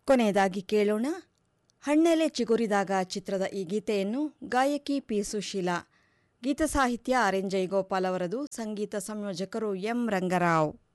ಕೊನೆಯದಾಗಿ ಕೇಳೋಣ ಹಣ್ಣೆಲೆ ಚಿಗುರಿದಾಗ ಚಿತ್ರದ ಈ ಗೀತೆಯನ್ನು ಗಾಯಕಿ ಪಿ ಸುಶೀಲಾ, ಗೀತ ಸಾಹಿತ್ಯ ಆರ್ ಎನ್ ಜಯಗೋಪಾಲ್ ಅವರದು, ಸಂಗೀತ ಸಂಯೋಜಕರು ಎಂ ರಂಗರಾವ್.